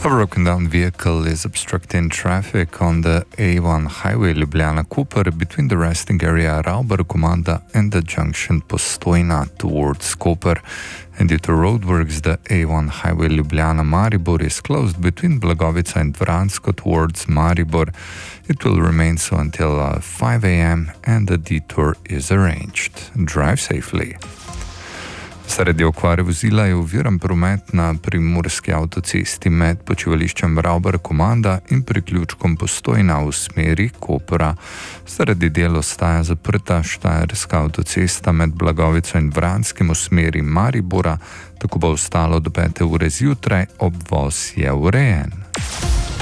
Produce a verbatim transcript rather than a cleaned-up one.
A broken down vehicle is obstructing traffic on the A one highway Ljubljana-Koper between the resting area Ravbar-Komanda and the junction Postojna towards Koper. And due to roadworks, the A one highway Ljubljana-Maribor is closed between Blagovica and Vransko towards Maribor. It will remain so until uh, five a.m. and the detour is arranged. Drive safely. Zaradi okvare vozila je oviran promet na primorski avtocesti med počivališčem Ravbar-Komanda in priključkom Postojna v smeri Kopra. Zaradi del ostaja zaprta štajerska avtocesta med Blagovico in Vranskim v smeri Maribora, tako bo ostalo do pete ure zjutraj, obvoz je urejen.